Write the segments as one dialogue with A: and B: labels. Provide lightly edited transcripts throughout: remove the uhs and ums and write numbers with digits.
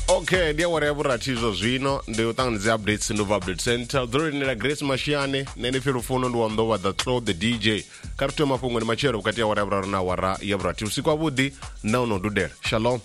A: Okay, dia wari aburatizo zwino ndi utanganiza updates no update center. Dhuri ni Grace Mashiane nene firu fono ndo wando wa the DJ. Kartu mafungo ni machero wakati ya wari aburaruna wara ya burati. Usiku abudi na uno duder. Shalom.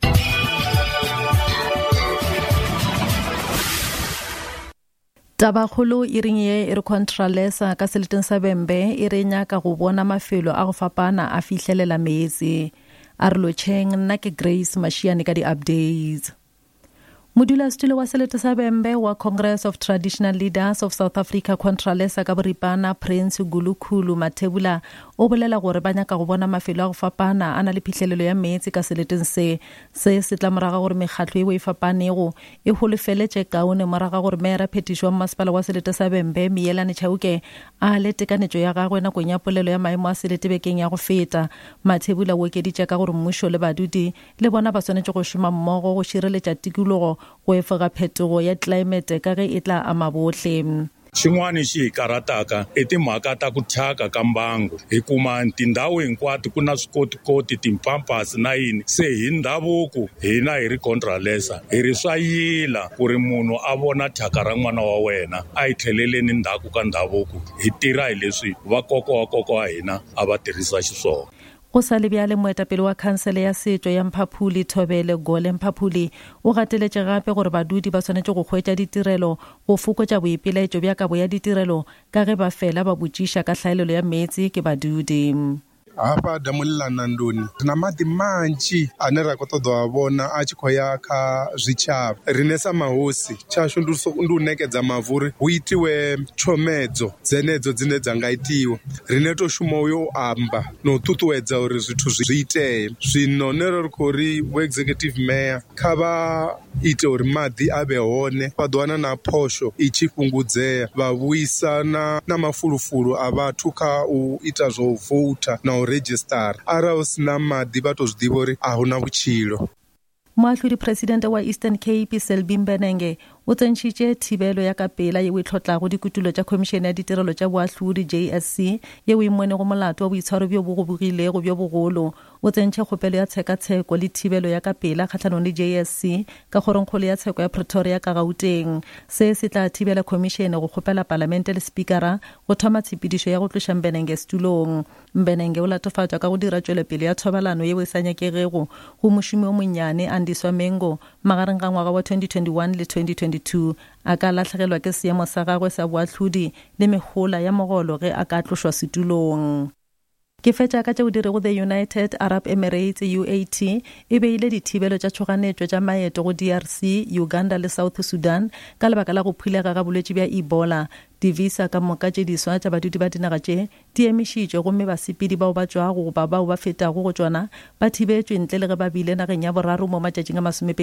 B: Tabakgolo e ringe e re contralesa ka seleteng sa Bembe e re nyaka go bona mafelo a go fapana a fihlelela metsi. A re lotšheng nna ke Grace Mashiane ka di-updates. Modulasetulo wa selete sa Bembe wa Congress of Traditional Leaders of South Africa Contralesa ka boripana Prince Gulukhulu Mathebula o bolela gore ba nyaka go bona mafelo a go fapana a na le phihlelelo ya metsi ka seleteng se tla moraga gore mekgatlo e fapanego e holofeletse kaone moraga gore mera phetišo wa masepala wa selete sa Bembe Mielane Chauke a le tekanetšo ya gagwe nakong ya polelo ya maemo a selete bekeng ya go feta. Mathebula o okeditše ka gore mmušo le badudi le bona ba swanetše go šoma mmogo go šireletša tikologo go efoga phetogo ya climate ka ge e tla ama bohle.
C: Xin'wana xi hi karataka I timhaka ta ku thyaka ka mbangu hi kuma tindhawu hinkwato ku na swikotikoti timpampasi na yini se hi ndhavuko hina hi ri contralesa hi ri swa yila ku ri munhu a vona thyaka ra n'wana wa wena a hi tlheleleni ndhaku ka ndhavuko hi tirha hi leswi vakoko wa hina a va tirhisa xiswona.
B: Go sa le bjale moetapele wa khansele ya setšo ya Mphaphuli Thobele Gole Mphaphuli o gateletše gape gore badudi ba swanetše go hwetša ditirelo go fokotša boipelaetšo bja kabo ya ditirelo ka ge ba fela ba botšiša ka hlaelelo ya metsi ke badudi.
D: Hafha Damulilana Nduni na maḓi manzhi ane ra khou ṱoḓa a vhona a tshi khou ya kha zwitshavha. Rine sa mahosi tshashu ndi u nekedza mavu uri hu itiwe tshomedzo dzenedzo dzine dza nga itiwa. Rine to shuma uyo amba no ṱuṱuwedza uri zwithu zwi itee. Zwino nero ri khou ri vho executive mayor kha vha ite uri maḓi a vhe hone vha ḓo wana na phosho I tshi fhungudzea vha vhuisa na mafulufulu a vhathu kha u ita zwo voter na register ara o sina maḓi vha to zwi ḓivha uri a huna vhutshilo.
B: Moahlodi president wa Eastern Cape Selby Mbenenge o tsentšhitše thibelo ya kapela yeo e tlhotlago dikutulo tša khomišene ya ditirelo tša boahlodi JSC yeo e mmonego molato wa boitshwaro bjo bo bogilego bjo bogolo. O tsentše kgopelo ya tshekatsheko le thibelo ya kapela kgatlhanong le JSC ka kgoronkgolo ya tsheko ya Pretoria ka Gauteng. Se tla thibela khomišene go kgopela palamente le spikara go thoma tshepedišo ya go tloša Mbenenge setulong. Mbenenge o latofatšwa ka go dira tšwelepele ya thobalano yeo e sa nyakegego go mošomi o monnyane Andiswa Mengo magareng ga ngwaga wa 2021 le 2022 a ka latlhegelwa ke seemo sa gagwe sa boahlodi le megola ya mogolo ge a ka tlošwa setulong. Ke fetša ka tšeo dirego the United Arab Emirates UAT e beile dithibelo tša tšhoganetšo tša maeto go DRC, Uganda le South Sudan ka lebaka la go phulega ga bolwetši bja Ebola. Divisa ka moka tše diswa tša badudi ba dinaga tše di emišitšwe gomme basepedi bao ba tšwago goba bao ba fetago go tšona ba thibetšwe ntle le ge ba bile nageng ya boraro mo matšatšing a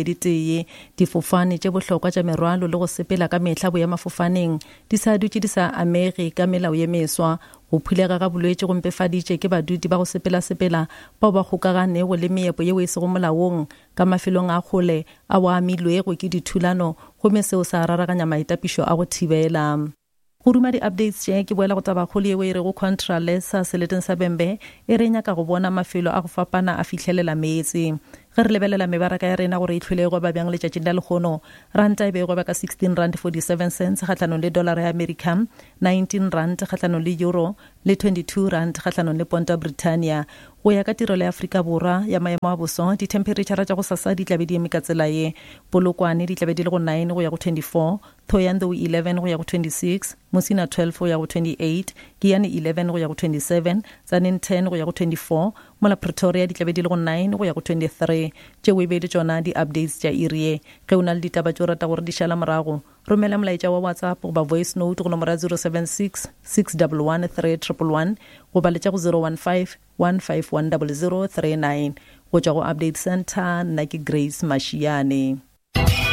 B: 21. Difofane tše bohlokwa tša merwalo le go sepela ka mehla boemafofaneng di sa dutše di sa amege ka melao ye meswa. Go phulega ga bolwetši go mpefaditše ke badudi ba go sepela-sepela bao ba kgokaganego le meepo yeo e sego molaong ka mafelong a kgole a o amilwego ke dithulano gomme seo sa raraganya maitapišo a go thibela. Go ruma di-updates tše ke boela go tabakgolo yeo e re go contralesa seleteng sa Bembe e re nyaka go bona mafelo a go fapana a fihlelela metsi. Ge re lebelela mebaraka ya rena gore e tlholego ba bjang letšatšing la lekgono ranta e bego ba ka 16 rand 47 cents kgatlhanong le dollar ya America, 19 rand kgatlhanong le euro le 22 rand kgatlhanong le ponta Britannia. Go ya ka tirelo ya Afrika Borwa ya maemo a boso ditemperature tša go sasa di tlabe di eme ka tsela ye. Polokwane di tlabe di le go 9 go ya go 24, Thohoyandou 11 go ya go 26, Musina 12 go ya go 28, Giyane 11 go ya go 27, Tzaneen 10 go ya go 24, mola Pretoria di tlabe di le go 9 go ya go 23. Tšeo e bedi tšona di-updates tša irie. Ge o na le ditaba tšo rata gore di šala morago romela molaetša wa WhatsApp goba voice note go nomora 076 611 3111 goba letša go 015 151 0039. Go tšwa go update center nna ke Grace Mashiane.